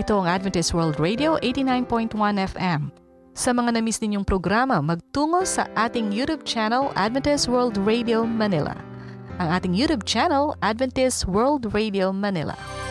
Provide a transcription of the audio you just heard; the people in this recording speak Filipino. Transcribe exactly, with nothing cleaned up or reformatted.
Ito ang Adventist World Radio eighty-nine point one F M. Sa mga na-miss ninyong programa, magtungo sa ating YouTube channel Adventist World Radio Manila. Ang ating YouTube channel, Adventist World Radio Manila.